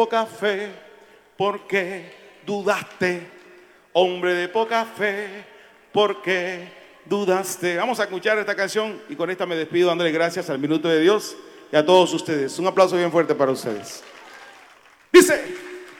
Poca fe, ¿por qué dudaste? Hombre de poca fe, ¿por qué dudaste? Vamos a escuchar esta canción y con esta me despido dándole gracias al Minuto de Dios y a todos ustedes. Un aplauso bien fuerte para ustedes. Dice...